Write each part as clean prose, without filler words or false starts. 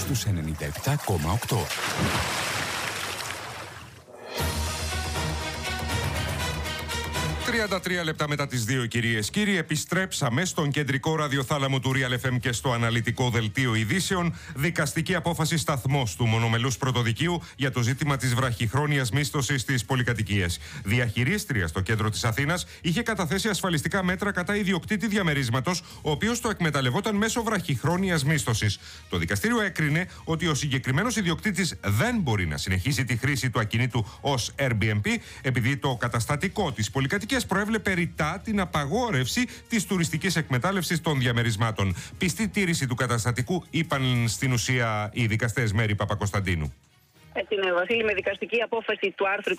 στους 97,8. 33 λεπτά μετά τις 2, κυρίες κύριοι, επιστρέψαμε στον κεντρικό ραδιοθάλαμο του Real FM και στο αναλυτικό δελτίο ειδήσεων. Δικαστική απόφαση σταθμός του μονομελούς πρωτοδικείου για το ζήτημα της βραχυχρόνιας μίσθωσης στις πολυκατοικίες. Διαχειρίστρια στο κέντρο της Αθήνας είχε καταθέσει ασφαλιστικά μέτρα κατά ιδιοκτήτη διαμερίσματος, ο οποίος το εκμεταλλευόταν μέσω βραχυχρόνιας μίσθωσης. Το δικαστήριο έκρινε ότι ο συγκεκριμένος ιδιοκτήτης δεν μπορεί να συνεχίσει τη χρήση του ακινήτου ως Airbnb, επειδή το καταστατικό της πολυκατοικίας προέβλεπε ρητά την απαγόρευση της τουριστικής εκμετάλλευσης των διαμερισμάτων. Πιστή τήρηση του καταστατικού, είπαν στην ουσία οι δικαστές. Μέρη Παπακοσταντίνου. Έτσι είναι, Βασίλη, με δικαστική απόφαση του άρθρου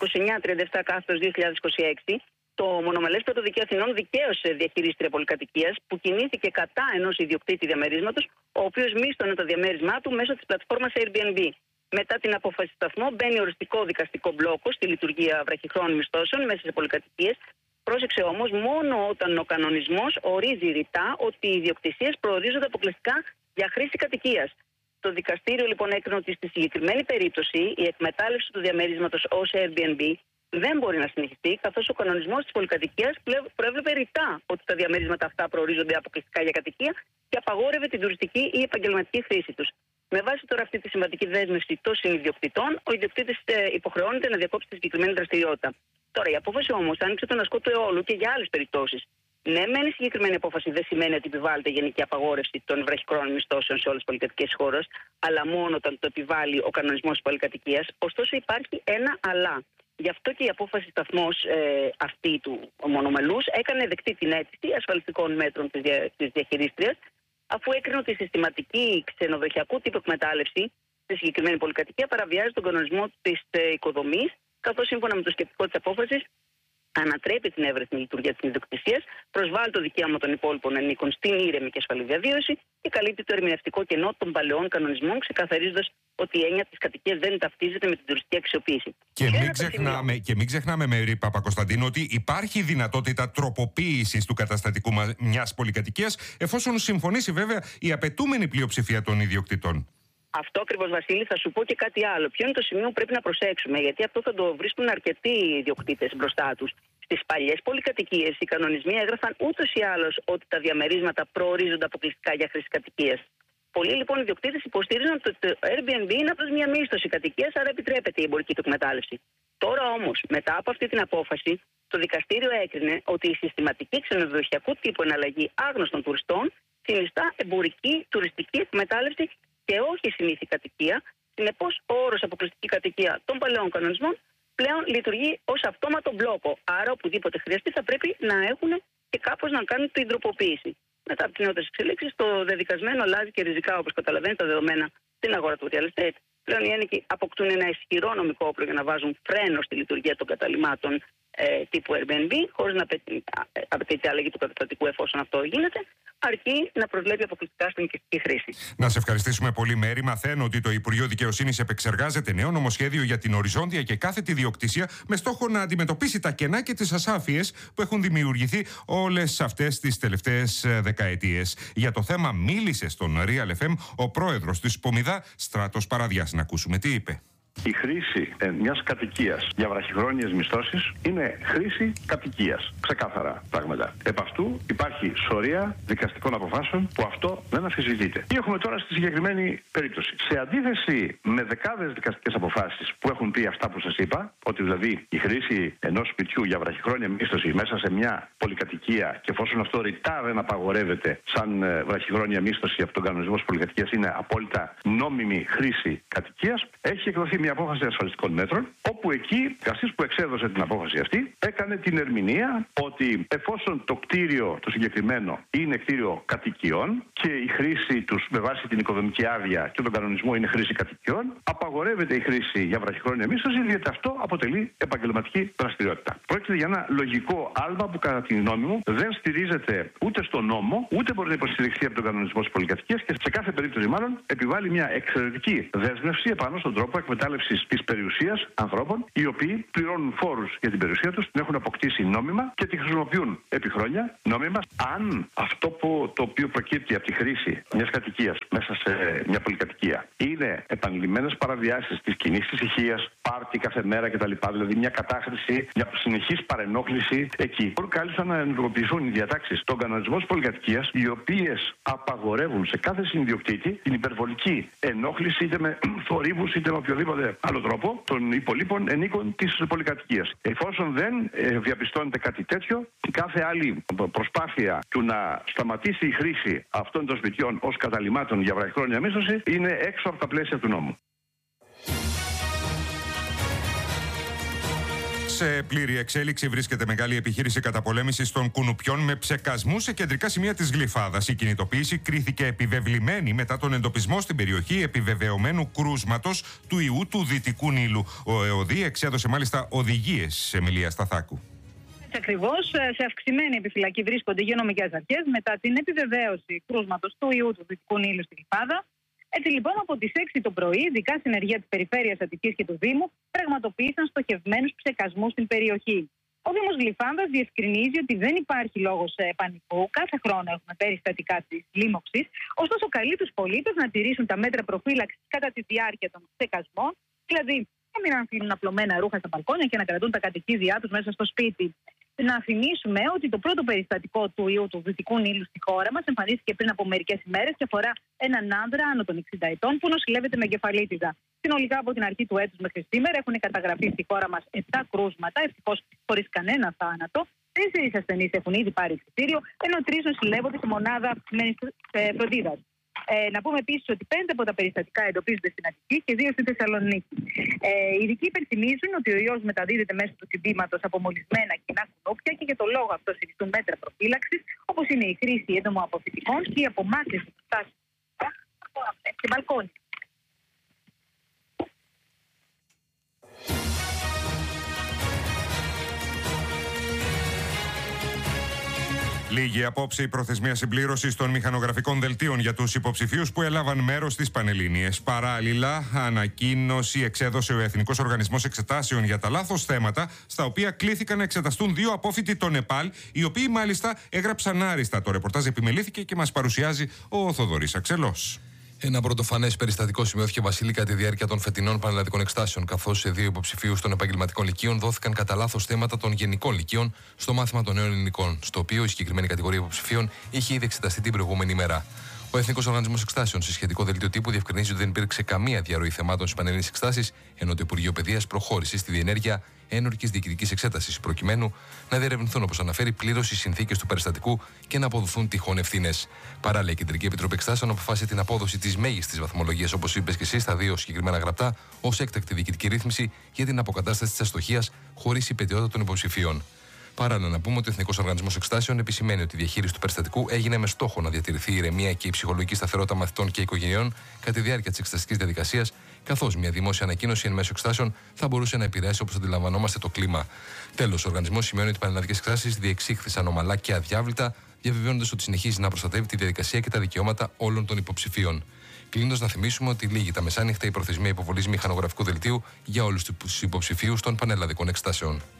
2937/2026, το μονομελές πρωτοδικείο Αθηνών δικαίωσε διαχειρίστρια πολυκατοικίας που κινήθηκε κατά ενός ιδιοκτήτη διαμερίσματος, ο οποίος μίσθωνε το διαμέρισμά του μέσω της πλατφόρμας Airbnb. Μετά την απόφαση σταθμό, μπαίνει οριστικό δικαστικό μπλόκο στη λειτουργία βραχυχρόνων μισθώσεων μέσα σε πολυκατοικίες. Πρόσεξε όμως, μόνο όταν ο κανονισμός ορίζει ρητά ότι οι ιδιοκτησίες προορίζονται αποκλειστικά για χρήση κατοικίας. Το δικαστήριο λοιπόν έκρινε ότι στη συγκεκριμένη περίπτωση η εκμετάλλευση του διαμερίσματος ως Airbnb δεν μπορεί να συνεχιστεί, καθώς ο κανονισμός της πολυκατοικίας προέβλεπε ρητά ότι τα διαμερίσματα αυτά προορίζονται αποκλειστικά για κατοικία και απαγόρευε την τουριστική ή επαγγελματική χρήση τους. Με βάση τώρα αυτή τη συμβατική δέσμευση των συνιδιοκτητών, ο ιδιοκτήτης υποχρεώνεται να διακόψει τη συγκεκριμένη δραστηριότητα. Τώρα, η απόφαση όμως άνοιξε τον ασκό του αιώλου και για άλλες περιπτώσεις. Ναι, μεν η συγκεκριμένη απόφαση δεν σημαίνει ότι επιβάλλεται γενική απαγόρευση των βραχυχρόνων μισθώσεων σε όλες τις πολυκατοικίες της χώρας, αλλά μόνο όταν το επιβάλλει ο κανονισμός της πολυκατοικίας. Ωστόσο, υπάρχει ένα αλλά. Γι' αυτό και η απόφαση σταθμός αυτή του μονομελούς έκανε δεκτή την αίτηση ασφαλιστικών μέτρων της διαχειρίστριας, αφού έκρινε ότι η συστηματική ξενοδοχειακού τύπου εκμετάλλευση στη συγκεκριμένη πολυκατοικία παραβιάζει τον κανονισμό της οικοδομής, καθώς σύμφωνα με το σκεπτικό της απόφασης ανατρέπει την εύρυθμη λειτουργία της ιδιοκτησίας, προσβάλλει το δικαίωμα των υπόλοιπων ενίκων στην ήρεμη και ασφαλή διαβίωση και καλύπτει το ερμηνευτικό κενό των παλαιών κανονισμών, ξεκαθαρίζοντας ότι η έννοια της κατοικίας δεν ταυτίζεται με την τουριστική αξιοποίηση. Και μην ξεχνάμε, Μέρη Παπακοσταντίνου, ότι υπάρχει δυνατότητα τροποποίησης του καταστατικού μιας πολυκατοικίας, εφόσον συμφωνήσει βέβαια η απαιτούμενη πλειοψηφία των ιδιοκτητών. Αυτό ακριβώς, Βασίλη, θα σου πω και κάτι άλλο. Ποιο είναι το σημείο που πρέπει να προσέξουμε, γιατί αυτό θα το βρίσκουν αρκετοί ιδιοκτήτες μπροστά τους. Στις παλιές πολυκατοικίες οι κανονισμοί έγραφαν ούτως ή άλλως ότι τα διαμερίσματα προορίζονται αποκλειστικά για χρήση κατοικίας. Πολλοί λοιπόν ιδιοκτήτες υποστήριζαν ότι το Airbnb είναι απλώς μια μίσθωση κατοικίας, άρα επιτρέπεται η εμπορική του εκμετάλλευση. Τώρα όμως, μετά από αυτή την απόφαση, το δικαστήριο έκρινε ότι η συστηματική ξενοδοχειακού τύπου εναλλαγή άγνωστων τουριστών συνιστά εμπορική τουριστική εκμετάλλευση και όχι συνήθη κατοικία. Συνεπώς, ο όρος αποκλειστική κατοικία των παλαιών κανονισμών πλέον λειτουργεί ως αυτόματο μπλόκο. Άρα, οπουδήποτε χρειαστεί, θα πρέπει να έχουν και κάπως να κάνουν την τροποποίηση. Μετά από τις νεότερες εξελίξεις, το δεδικασμένο αλλάζει και ριζικά, όπως καταλαβαίνετε, τα δεδομένα στην αγορά του real estate. Πλέον οι ένοικοι αποκτούν ένα ισχυρό νομικό όπλο για να βάζουν φρένο στη λειτουργία των καταλυμάτων τύπου Airbnb, χωρίς να απαιτείται αλλαγή του καταστατικού εφόσον αυτό γίνεται, αρκεί να προβλέπει αποκλειστικά στην οικιακή χρήση. Να σε ευχαριστήσουμε πολύ, Μέρη. Μαθαίνω ότι το Υπουργείο Δικαιοσύνης επεξεργάζεται νέο νομοσχέδιο για την οριζόντια και κάθετη ιδιοκτησία, με στόχο να αντιμετωπίσει τα κενά και τις ασάφειες που έχουν δημιουργηθεί όλες αυτές τις τελευταίες δεκαετίες. Για το θέμα μίλησε στον Real FM ο πρόεδρος της Πομιδά, Στράτος Παραδιάς. Να ακούσουμε τι είπε. Η χρήση μιας κατοικίας για βραχυχρόνιες μισθώσεις είναι χρήση κατοικίας. Ξεκάθαρα πράγματα. Επ' αυτού υπάρχει σωρία δικαστικών αποφάσεων που αυτό δεν αμφισβητείται. Τι έχουμε τώρα στη συγκεκριμένη περίπτωση? Σε αντίθεση με δεκάδες δικαστικές αποφάσεις που έχουν πει αυτά που σας είπα, ότι δηλαδή η χρήση ενός σπιτιού για βραχυχρόνια μίσθωση μέσα σε μια πολυκατοικία και εφόσον αυτό ρητά δεν απαγορεύεται σαν βραχυχρόνια μίσθωση από τον κανονισμό της πολυκατοικίας, είναι απόλυτα νόμιμη χρήση κατοικίας, έχει εκδοθεί μια απόφαση ασφαλιστικών μέτρων, όπου εκεί ο δικαστής που εξέδωσε την απόφαση αυτή έκανε την ερμηνεία ότι εφόσον το κτίριο το συγκεκριμένο είναι κτίριο κατοικιών και η χρήση τους με βάση την οικοδομική άδεια και τον κανονισμό είναι χρήση κατοικιών, απαγορεύεται η χρήση για βραχυχρόνια μίσθωση, διότι αυτό αποτελεί επαγγελματική δραστηριότητα. Πρόκειται για ένα λογικό άλμα που, κατά τη γνώμη μου, δεν στηρίζεται ούτε στον νόμο, ούτε μπορεί να υποστηριχθεί από τον κανονισμό της πολυκατοικίας και σε κάθε περίπτωση, μάλλον, επιβάλλει μια εξαιρετική δέσμευση επάνω στον τρόπο εκμετάλλευση απαγόρευσης της περιουσίας ανθρώπων οι οποίοι πληρώνουν φόρους για την περιουσία τους, την έχουν αποκτήσει νόμιμα και τη χρησιμοποιούν επί χρόνια νόμιμα. Αν αυτό το οποίο προκύπτει από τη χρήση μιας κατοικίας μέσα σε μια πολυκατοικία είναι επανειλημμένες παραβιάσεις της κοινής ησυχίας, πάρτι κάθε μέρα κτλ., δηλαδή μια κατάχρηση, μια συνεχής παρενόχληση, εκεί μπορούν κάλλιστα να ενεργοποιηθούν οι διατάξεις των κανονισμών της πολυκατοικίας, οι οποίες απαγορεύουν σε κάθε συνδιοκτήτη την υπερβολική ενόχληση είτε με θορύβους είτε με οποιοδήποτε άλλο τρόπο των υπολείπων ενίκων της πολυκατοικίας. Εφόσον δεν διαπιστώνεται κάτι τέτοιο, κάθε άλλη προσπάθεια του να σταματήσει η χρήση αυτών των σπιτιών ως καταλυμάτων για βραχυχρόνια μίσθωση είναι έξω από τα πλαίσια του νόμου. Σε πλήρη εξέλιξη βρίσκεται μεγάλη επιχείρηση καταπολέμησης των κουνουπιών με ψεκασμού σε κεντρικά σημεία της Γλυφάδας. Η κινητοποίηση κρίθηκε επιβεβλημένη μετά τον εντοπισμό στην περιοχή επιβεβαιωμένου κρούσματος του ιού του Δυτικού Νείλου. Ο ΕΟΔΗ εξέδωσε μάλιστα οδηγίες, Εμιλία Σταθάκου. Ακριβώς, σε αυξημένη επιφυλακή βρίσκονται οι υγειονομικές αρχές μετά την επιβεβαίωση κρούσματος του ιού του Δυτικού Νείλου στη Γλυφάδα. Έτσι λοιπόν, από τις 6 το πρωί, ειδικά συνεργεία της Περιφέρειας Αττικής και του Δήμου πραγματοποίησαν στοχευμένους ψεκασμούς στην περιοχή. Ο Δήμος Γλυφάδας διευκρινίζει ότι δεν υπάρχει λόγος πανικού. Κάθε χρόνο έχουμε περιστατικά της λίμωξης. Ωστόσο, καλεί τους πολίτες να τηρήσουν τα μέτρα προφύλαξης κατά τη διάρκεια των ψεκασμών, δηλαδή να μην αφήνουν απλωμένα ρούχα στα μπαλκόνια και να κρατούν τα κατοικίδια τους μέσα στο σπίτι. Να θυμίσουμε ότι το πρώτο περιστατικό του ιού του Δυτικού Νείλου στη χώρα μας εμφανίστηκε πριν από μερικές ημέρες και αφορά έναν άνδρα άνω των 60 ετών που νοσηλεύεται με εγκεφαλίτιδα. Συνολικά από την αρχή του έτους μέχρι σήμερα έχουν καταγραφεί στη χώρα μας 7 κρούσματα, ευτυχώς χωρίς κανένα θάνατο. 4 ασθενείς έχουν ήδη πάρει εισιτήριο, ενώ 3 νοσηλεύονται σε μονάδα αυξημένης φροντίδας. Να πούμε επίσης ότι 5 από τα περιστατικά εντοπίζονται στην Αττική και 2 στη Θεσσαλονίκη. Οι ειδικοί υπενθυμίζουν ότι ο ιός μεταδίδεται μέσω του τσιμπήματος από μολυσμένα κοινά κουνούπια και για το λόγο αυτό συνιστούν μέτρα προφύλαξης, όπως είναι η χρήση έντομοαποφυτικών και η απομάκρυνση του στάσης από αυτές και μπαλκόνια. Λίγη απόψε η προθεσμία συμπλήρωσης των μηχανογραφικών δελτίων για τους υποψηφίους που έλαβαν μέρος στις Πανελλήνιες. Παράλληλα, ανακοίνωση εξέδωσε ο Εθνικός Οργανισμός Εξετάσεων για τα λάθος θέματα, στα οποία κλήθηκαν να εξεταστούν 2 απόφοιτοι των ΕΠΑΛ, οι οποίοι μάλιστα έγραψαν άριστα. Το ρεπορτάζ επιμελήθηκε και μας παρουσιάζει ο Θοδωρής Αξελός. Ένα πρωτοφανές περιστατικό σημειώθηκε, Βασίλη, κατά τη διάρκεια των φετινών πανελλαδικών εξετάσεων, καθώς σε 2 υποψηφίους των επαγγελματικών λυκείων δόθηκαν κατά λάθος θέματα των γενικών λυκείων στο μάθημα των νέων ελληνικών, στο οποίο η συγκεκριμένη κατηγορία υποψηφίων είχε ήδη εξεταστεί την προηγούμενη ημέρα. Ο Εθνικός Οργανισμός Εξετάσεων, σε σχετικό δελτίο τύπου, διευκρινίζει ότι δεν υπήρξε καμία διαρροή θεμάτων στις πανελληνίες εξετάσεις, ενώ το Υπουργείο Παιδείας προχώρησε στη διενέργεια ένορκης διοικητικής εξέτασης, προκειμένου να διερευνηθούν, όπως αναφέρει, πλήρως οι συνθήκες του περιστατικού και να αποδοθούν τυχόν ευθύνες. Παράλληλα, η Κεντρική Επιτροπή Εξετάσεων αποφάσισε την απόδοση της μέγιστης βαθμολογίας, όπως είπες και εσύ, στα 2 συγκεκριμένα γραπτά, ως έκτακτη διοικητική ρύθμιση για την αποκατάσταση της αστοχίας χωρίς υπετιότητα των υποψηφίων. Παράλληλα, να πούμε ότι ο Εθνικός Οργανισμός Εξετάσεων επισημαίνει ότι η διαχείριση του περιστατικού έγινε με στόχο να διατηρηθεί η ηρεμία και η ψυχολογική σταθερότητα μαθητών και οικογενειών κατά τη διάρκεια της εξεταστικής διαδικασίας, καθώς μια δημόσια ανακοίνωση εν μέσω εξετάσεων θα μπορούσε να επηρεάσει, όπως αντιλαμβανόμαστε, το κλίμα. Τέλος, ο οργανισμός σημειώνει ότι οι πανελλαδικές εξετάσεις διεξήχθησαν ομαλά και αδιάβλητα, διαβεβαιώνοντας ότι συνεχίζει να προστατεύει τη διαδικασία και τα δικαιώματα όλων των υποψηφίων. Κλείνοντας, να θυμίσουμε ότι λήγει τα μεσάνυχτα η προθεσμία υποβολής μηχανογραφικού δελτίου για όλους τους υποψηφίους των πανελλαδικών εξετάσεων.